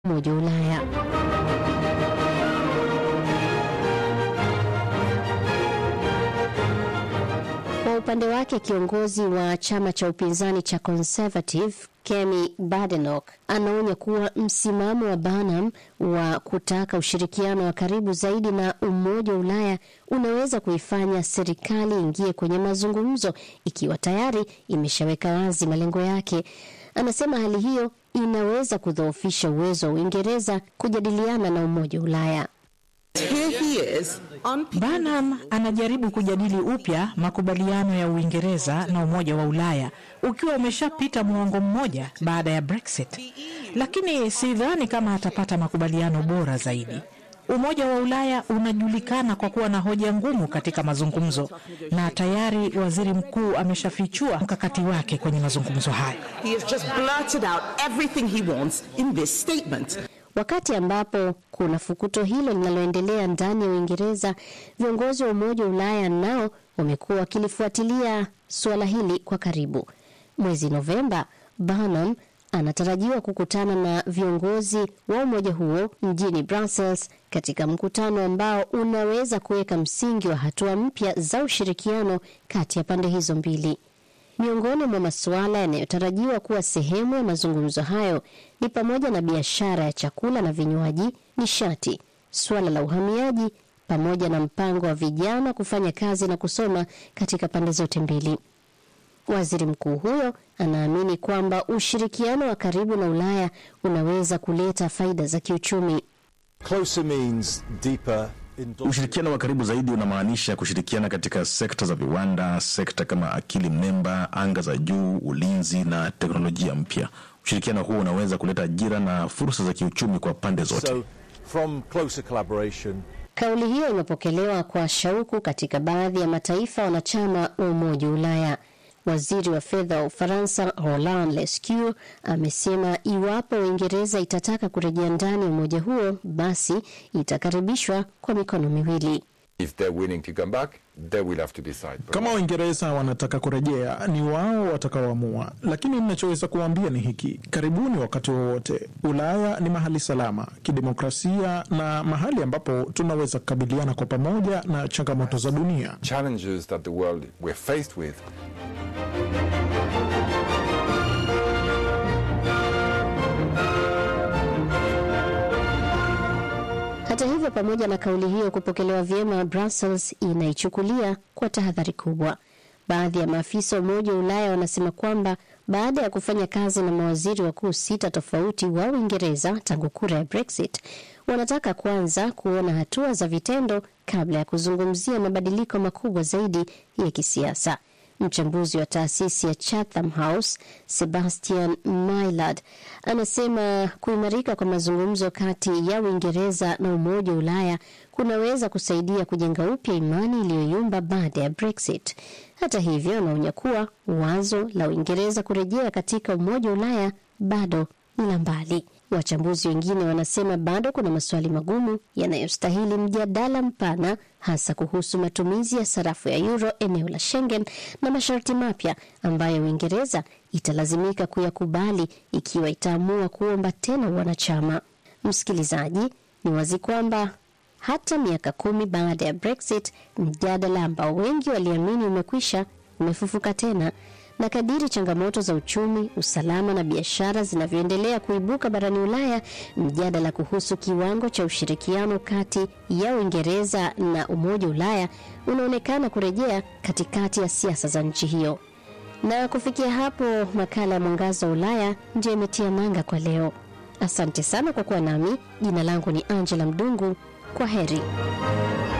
Umoja wa Ulaya. Kwa upande wake, kiongozi wa chama cha upinzani cha Conservative Kemi Badenoch anaonya kuwa msimamo wa Burnham wa kutaka ushirikiano wa karibu zaidi na Umoja wa Ulaya unaweza kuifanya serikali ingie kwenye mazungumzo ikiwa tayari imeshaweka wazi malengo yake. Anasema hali hiyo inaweza kudhoofisha uwezo wa Uingereza kujadiliana na Umoja wa Ulaya. Burnham anajaribu kujadili upya makubaliano ya Uingereza na Umoja wa Ulaya ukiwa umeshapita muongo mmoja baada ya Brexit. Lakini sidhani kama atapata makubaliano bora zaidi. Umoja wa Ulaya unajulikana kwa kuwa na hoja ngumu katika mazungumzo, na tayari waziri mkuu ameshafichua mkakati wake kwenye mazungumzo hayo. Wakati ambapo kuna fukuto hilo linaloendelea ndani ya Uingereza, viongozi wa Umoja wa Ulaya nao wamekuwa wakilifuatilia suala hili kwa karibu. Mwezi Novemba, Burnham anatarajiwa kukutana na viongozi wa umoja huo mjini Brussels katika mkutano ambao unaweza kuweka msingi wa hatua mpya za ushirikiano kati ya pande hizo mbili. Miongoni mwa masuala yanayotarajiwa kuwa sehemu ya mazungumzo hayo ni pamoja na biashara ya chakula na vinywaji, nishati, suala la uhamiaji, pamoja na mpango wa vijana kufanya kazi na kusoma katika pande zote mbili. Waziri mkuu huyo anaamini kwamba ushirikiano wa karibu na Ulaya unaweza kuleta faida za kiuchumi. Ushirikiano wa karibu zaidi unamaanisha kushirikiana katika sekta za viwanda, sekta kama akili mnemba, anga za juu, ulinzi na teknolojia mpya. Ushirikiano huu unaweza kuleta ajira na fursa za kiuchumi kwa pande zote. Kauli hiyo imepokelewa kwa shauku katika baadhi ya mataifa wanachama wa Umoja wa Ulaya. Waziri wa fedha wa Ufaransa Roland Lescure amesema iwapo Uingereza itataka kurejea ndani ya umoja huo, basi itakaribishwa kwa mikono miwili. Kama Uingereza wanataka kurejea, ni wao watakaoamua. Lakini ninachoweza kuambia ni hiki: karibuni wakati wowote. Ulaya ni mahali salama kidemokrasia na mahali ambapo tunaweza kukabiliana kwa pamoja na changamoto za dunia. Challenges that the world we're faced with. Hata hivyo, pamoja na kauli hiyo kupokelewa vyema, Brussels inaichukulia kwa tahadhari kubwa. Baadhi ya maafisa wa Umoja wa Ulaya wanasema kwamba baada ya kufanya kazi na mawaziri wakuu 6 tofauti wa Uingereza tangu kura ya Brexit, wanataka kwanza kuona hatua za vitendo kabla ya kuzungumzia mabadiliko makubwa zaidi ya kisiasa. Mchambuzi wa taasisi ya Chatham House, Sebastian Maillard, anasema kuimarika kwa mazungumzo kati ya Uingereza na Umoja wa Ulaya kunaweza kusaidia kujenga upya imani iliyoyumba baada ya Brexit. Hata hivyo, anaonya kuwa wazo la Uingereza kurejea katika Umoja wa Ulaya bado ni la mbali. Wachambuzi wengine wanasema bado kuna maswali magumu yanayostahili mjadala mpana, hasa kuhusu matumizi ya sarafu ya euro eneo la Schengen na masharti mapya ambayo Uingereza italazimika kuyakubali ikiwa itaamua kuomba tena wanachama. Msikilizaji, ni wazi kwamba hata miaka 10 baada ya Brexit, mjadala ambao wengi waliamini umekwisha umefufuka tena. Na kadiri changamoto za uchumi, usalama na biashara zinavyoendelea kuibuka barani Ulaya, mjadala kuhusu kiwango cha ushirikiano kati ya Uingereza na Umoja wa Ulaya unaonekana kurejea katikati ya siasa za nchi hiyo. Na kufikia hapo, makala ya Mwangaza wa Ulaya ndio imetia nanga kwa leo. Asante sana kwa kuwa nami. Jina langu ni Angela Mdungu. Kwa heri.